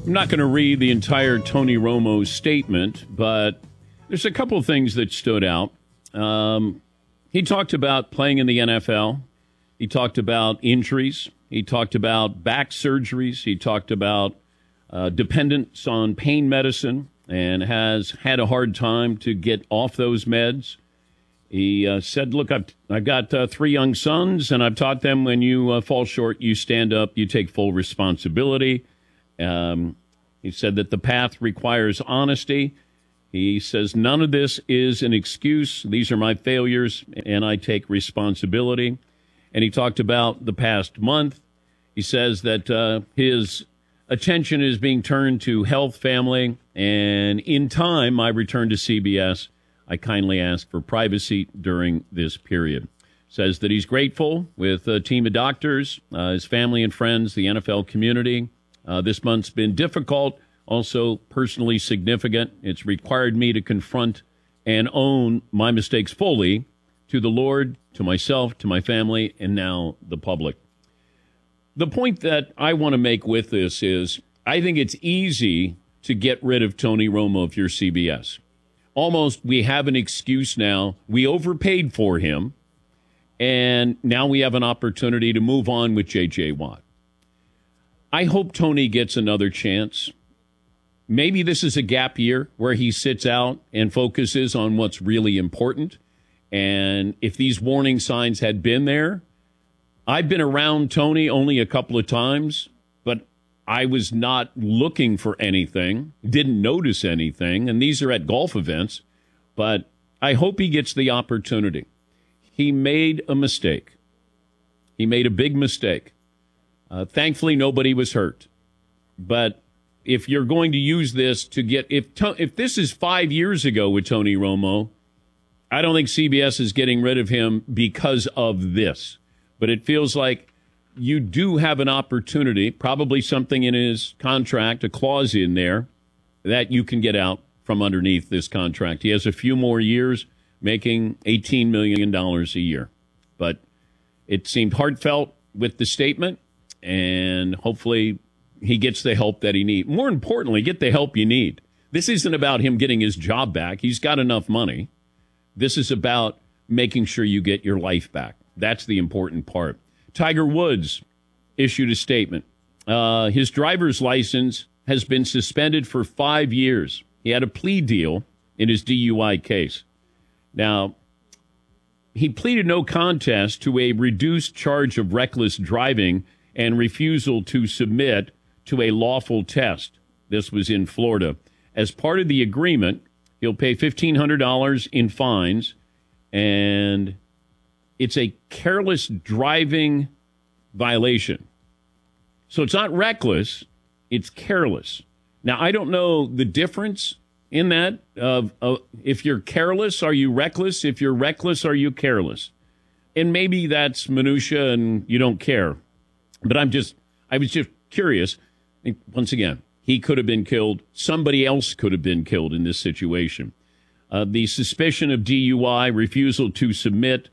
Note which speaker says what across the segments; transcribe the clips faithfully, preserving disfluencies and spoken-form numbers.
Speaker 1: I'm not going to read the entire Tony Romo statement, but there's a couple of things that stood out. Um, he talked about playing in the N F L. He talked about injuries. He talked about back surgeries. He talked about uh, dependence on pain medicine and has had a hard time to get off those meds. He uh, said, look, I've, I've got uh, three young sons, and I've taught them when you uh, fall short, you stand up, you take full responsibility. Um, he said that the path requires honesty. He says, none of this is an excuse. These are my failures, and I take responsibility. And he talked about the past month. He says that uh, his attention is being turned to health, family, and in time, I return to C B S. I kindly ask for privacy during this period. Says that he's grateful with a team of doctors, uh, his family and friends, the N F L community. Uh, this month's been difficult, also personally significant. It's required me to confront and own my mistakes fully to the Lord, to myself, to my family, and now the public. The point that I want to make with this is I think it's easy to get rid of Tony Romo if you're C B S. Almost we have an excuse now. We overpaid for him, and now we have an opportunity to move on with J J. Watt. I hope Tony gets another chance. Maybe this is a gap year where he sits out and focuses on what's really important. And if these warning signs had been there, I've been around Tony only a couple of times, but I was not looking for anything, didn't notice anything, and these are at golf events, but I hope he gets the opportunity. He made a mistake. He made a big mistake. Uh, thankfully, nobody was hurt. But if you're going to use this to get, if if this is five years ago with Tony Romo, I don't think C B S is getting rid of him because of this. But it feels like you do have an opportunity, probably something in his contract, a clause in there, that you can get out from underneath this contract. He has a few more years making eighteen million dollars a year. But it seemed heartfelt with the statement, and hopefully he gets the help that he needs. More importantly, get the help you need. This isn't about him getting his job back. He's got enough money. This is about making sure you get your life back. That's the important part. Tiger Woods issued a statement. Uh, his driver's license has been suspended for five years. He had a plea deal in his D U I case. Now, he pleaded no contest to a reduced charge of reckless driving and refusal to submit to a lawful test. This was in Florida. As part of the agreement, he'll pay fifteen hundred dollars in fines, and it's a careless driving violation. So it's not reckless, it's careless. Now, I don't know the difference in that. Of, of if you're careless, are you reckless? If you're reckless, are you careless? And maybe that's minutia and you don't care. But I'm just, I was just curious. Once again, he could have been killed. Somebody else could have been killed in this situation. Uh, the suspicion of D U I, refusal to submit.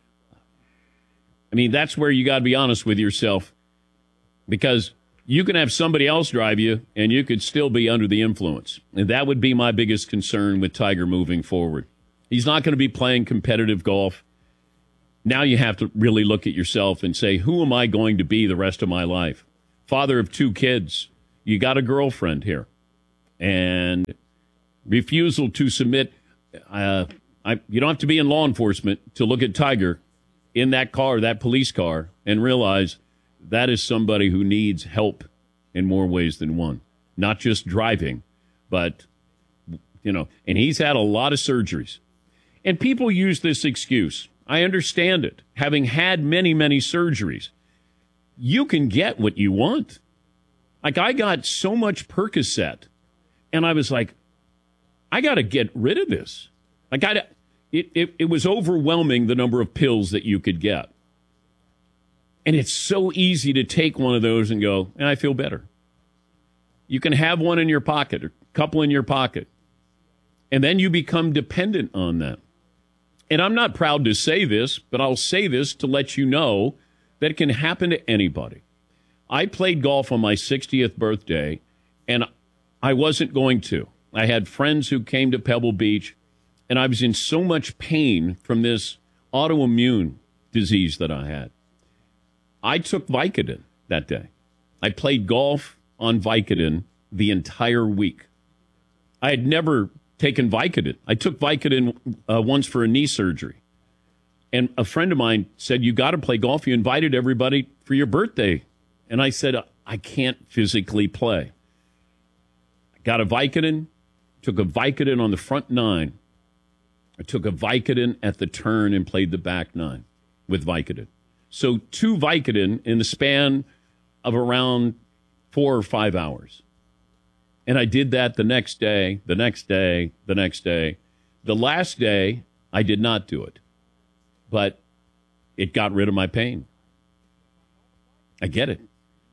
Speaker 1: I mean, that's where you got to be honest with yourself, because you can have somebody else drive you and you could still be under the influence. And that would be my biggest concern with Tiger moving forward. He's not going to be playing competitive golf. Now you have to really look at yourself and say, who am I going to be the rest of my life? Father of two kids. You got a girlfriend here. And refusal to submit. Uh, I, you don't have to be in law enforcement to look at Tiger in that car, that police car, and realize that is somebody who needs help in more ways than one. Not just driving, but, you know, and he's had a lot of surgeries. And people use this excuse. I understand it. Having had many, many surgeries, you can get what you want. Like, I got so much Percocet, and I was like, I got to get rid of this. Like, I, it, it, it was overwhelming, the number of pills that you could get. And it's so easy to take one of those and go, and I feel better. You can have one in your pocket, or a couple in your pocket, and then you become dependent on them. And I'm not proud to say this, but I'll say this to let you know that it can happen to anybody. I played golf on my sixtieth birthday, And I wasn't going to. I had friends who came to Pebble Beach, and I was in so much pain from this autoimmune disease that I had. I took Vicodin that day. I played golf on Vicodin the entire week. I had never taken Vicodin. I took Vicodin uh, once for a knee surgery. And a friend of mine said, you got to play golf. You invited everybody for your birthday. And I said, I can't physically play. I got a Vicodin, took a Vicodin on the front nine. I took a Vicodin at the turn and played the back nine with Vicodin. So two Vicodin in the span of around four or five hours. And I did that the next day, the next day, the next day. The last day, I did not do it. But it got rid of my pain. I get it.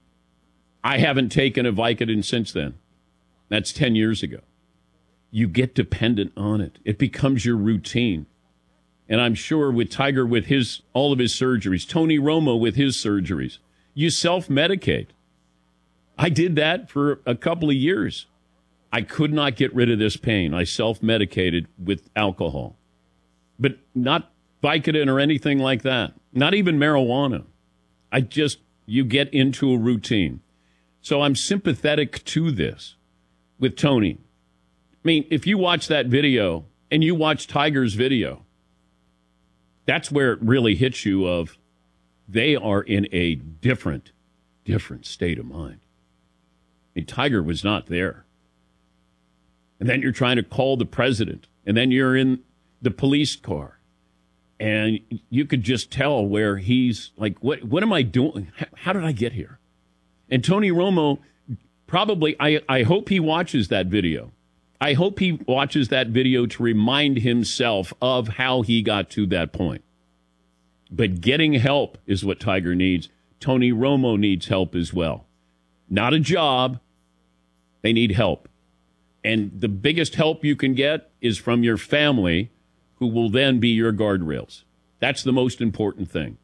Speaker 1: I haven't taken a Vicodin since then. That's ten years ago. You get dependent on it. It becomes your routine. And I'm sure with Tiger, with his all of his surgeries, Tony Romo with his surgeries, you self-medicate. I did that for a couple of years. I could not get rid of this pain. I self-medicated with alcohol. But not Vicodin or anything like that. Not even marijuana. I just, you get into a routine. So I'm sympathetic to this with Tony. I mean, if you watch that video and you watch Tiger's video, that's where it really hits you of they are in a different, different state of mind. I mean, Tiger was not there. And then you're trying to call the president. And then you're in the police car. And you could just tell where he's like, what, what am I doing? How did I get here? And Tony Romo probably, I, I hope he watches that video. I hope he watches that video to remind himself of how he got to that point. But getting help is what Tiger needs. Tony Romo needs help as well. Not a job. They need help. And the biggest help you can get is from your family, who will then be your guardrails. That's the most important thing.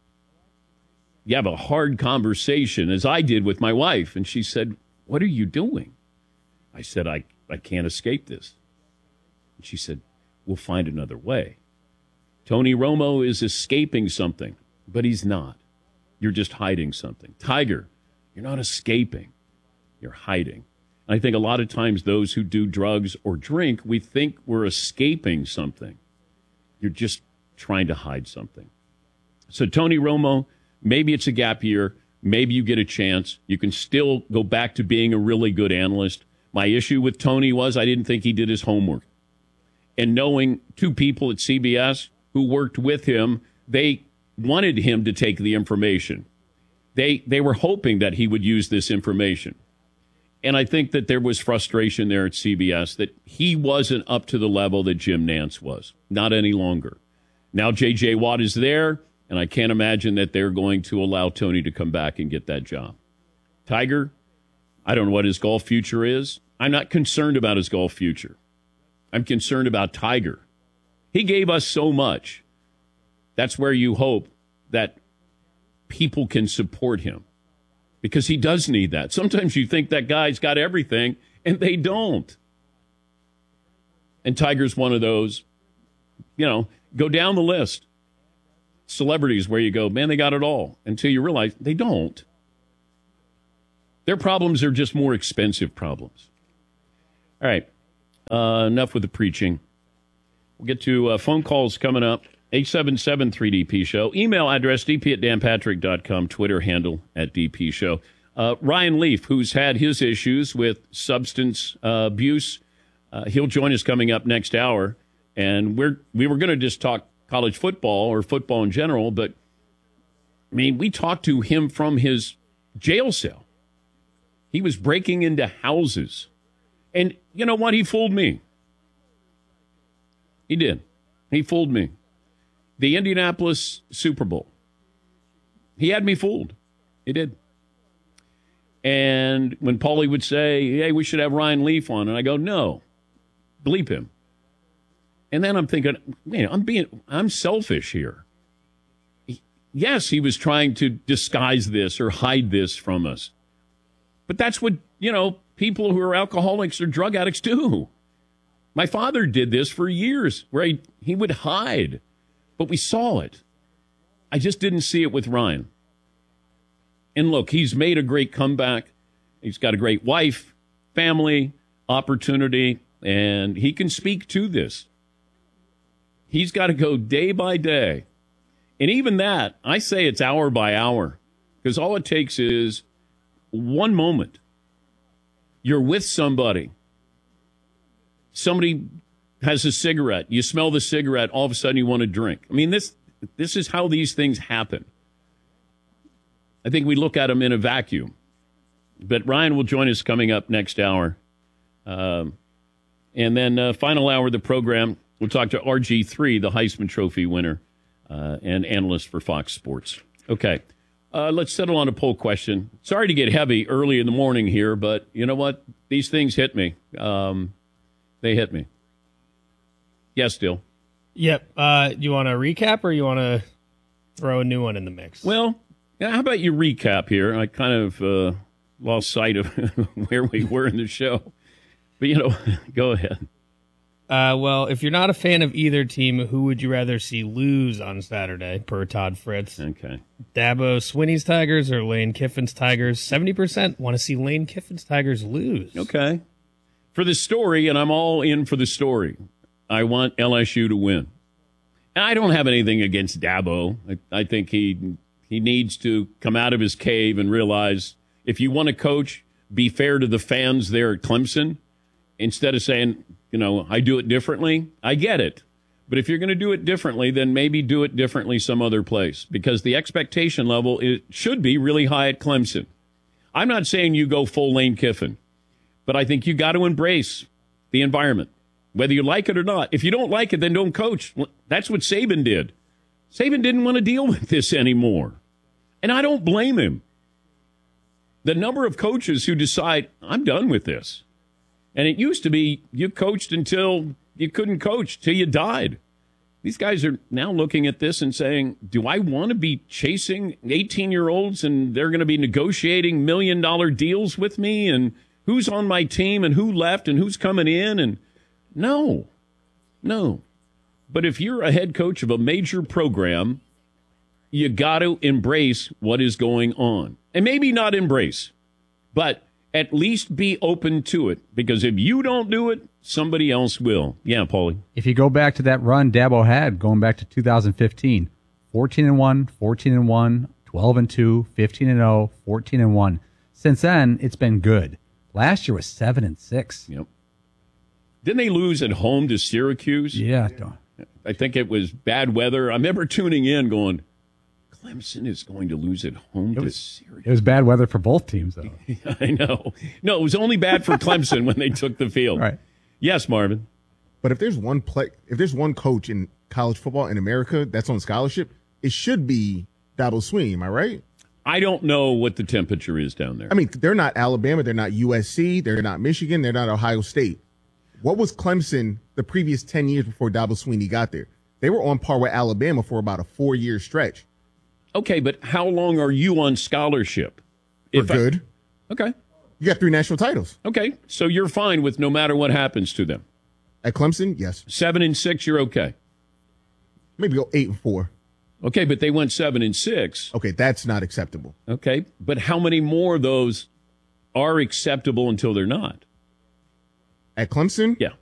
Speaker 1: You have a hard conversation, as I did with my wife, and she said, what are you doing? I said, I, I can't escape this. And she said, we'll find another way. Tony Romo is escaping something, but he's not. You're just hiding something. Tiger, you're not escaping. You're hiding. And I think a lot of times those who do drugs or drink, we think we're escaping something. You're just trying to hide something. So Tony Romo, maybe it's a gap year. Maybe you get a chance. You can still go back to being a really good analyst. My issue with Tony was I didn't think he did his homework. And knowing two people at C B S who worked with him, they wanted him to take the information. They they were hoping that he would use this information. And I think that there was frustration there at C B S that he wasn't up to the level that Jim Nantz was. Not any longer. Now J J. Watt is there, and I can't imagine that they're going to allow Tony to come back and get that job. Tiger, I don't know what his golf future is. I'm not concerned about his golf future. I'm concerned about Tiger. He gave us so much. That's where you hope that people can support him. Because he does need that. Sometimes you think that guy's got everything, and they don't. And Tiger's one of those, you know, go down the list. Celebrities where you go, man, they got it all. Until you realize they don't. Their problems are just more expensive problems. All right. Uh, enough with the preaching. We'll get to uh, phone calls coming up. eight seven seven three D P show. Email address d p at dan patrick dot com. Twitter handle at D P show. Uh, Ryan Leaf, who's had his issues with substance uh, abuse, uh, he'll join us coming up next hour. And we're we were going to just talk college football or football in general, but I mean, we talked to him from his jail cell. He was breaking into houses. And you know what? He fooled me. He did. He fooled me. The Indianapolis Super Bowl. He had me fooled. He did. And when Paulie would say, hey, we should have Ryan Leaf on, and I go, no, bleep him. And then I'm thinking, man, I'm being, I'm selfish here. Yes, he was trying to disguise this or hide this from us. But that's what, you know, people who are alcoholics or drug addicts do. My father did this for years, where he, he would hide, but we saw it. I just didn't see it with Ryan. And look, he's made a great comeback. He's got a great wife, family, opportunity, and he can speak to this. He's got to go day by day. And even that, I say it's hour by hour, because all it takes is one moment. You're with somebody. Somebody has a cigarette. You smell the cigarette. All of a sudden you want to drink. I mean, this this is how these things happen. I think we look at them in a vacuum. But Ryan will join us coming up next hour. Um, and then uh, final hour of the program, we'll talk to R G three, the Heisman Trophy winner uh, and analyst for Fox Sports. Okay, uh, let's settle on a poll question. Sorry to get heavy early in the morning here, but you know what? These things hit me. Um, they hit me. Yes, Dill.
Speaker 2: Yep. Uh, you want to recap or you want to throw a new one in the mix?
Speaker 1: Well, how about you recap here? I kind of uh, lost sight of where we were in the show. But, you know, go ahead.
Speaker 2: Uh, well, if you're not a fan of either team, who would you rather see lose on Saturday, per Todd Fritz?
Speaker 1: Okay.
Speaker 2: Dabo Swinney's Tigers or Lane Kiffin's Tigers? seventy percent want to see Lane Kiffin's Tigers lose.
Speaker 1: Okay. For the story, and I'm all in for the story, I want L S U to win. And I don't have anything against Dabo. I, I think he he needs to come out of his cave and realize if you want to coach, be fair to the fans there at Clemson. Instead of saying, you know, I do it differently, I get it. But if you're going to do it differently, then maybe do it differently some other place. Because the expectation level is, should be really high at Clemson. I'm not saying you go full Lane Kiffin. But I think you got to embrace the environment, whether you like it or not. If you don't like it, then don't coach. That's what Saban did. Saban didn't want to deal with this anymore. And I don't blame him. The number of coaches who decide, I'm done with this. And it used to be you coached until you couldn't coach, till you died. These guys are now looking at this and saying, do I want to be chasing eighteen-year-olds and they're going to be negotiating million-dollar deals with me and who's on my team and who left and who's coming in? And no, no. But if you're a head coach of a major program, you got to embrace what is going on. And maybe not embrace, but at least be open to it. Because if you don't do it, somebody else will. Yeah, Paulie.
Speaker 3: If you go back to that run Dabo had going back to two thousand fifteen, fourteen and one, fourteen and one, twelve and two, fifteen and oh, fourteen and one. Since then, it's been good. Last year was seven and six.
Speaker 1: Yep. Didn't they lose at home to Syracuse?
Speaker 3: Yeah.
Speaker 1: I think it was bad weather. I remember tuning in going, Clemson is going to lose at home
Speaker 3: it
Speaker 1: to
Speaker 3: was,
Speaker 1: Syracuse.
Speaker 3: It was bad weather for both teams, though.
Speaker 1: I know. No, it was only bad for Clemson when they took the field.
Speaker 3: Right.
Speaker 1: Yes, Marvin.
Speaker 4: But if there's one play, if there's one coach in college football in America that's on scholarship, it should be Dabo Swinney. Am I right?
Speaker 1: I don't know what the temperature is down there.
Speaker 4: I mean, they're not Alabama, they're not U S C, they're not Michigan, they're not Ohio State. What was Clemson the previous ten years before Dabo Swinney got there? They were on par with Alabama for about a four-year stretch.
Speaker 1: Okay, but how long are you on scholarship?
Speaker 4: For
Speaker 1: If I-
Speaker 4: good.
Speaker 1: okay.
Speaker 4: You got three national titles.
Speaker 1: Okay, so you're fine with no matter what happens to them.
Speaker 4: At Clemson, yes.
Speaker 1: Seven and six, you're okay.
Speaker 4: Maybe go eight and four.
Speaker 1: Okay, but they went seven and six.
Speaker 4: Okay, that's not acceptable.
Speaker 1: Okay, but how many more of those are acceptable until they're not?
Speaker 4: At Clemson?
Speaker 1: Yeah.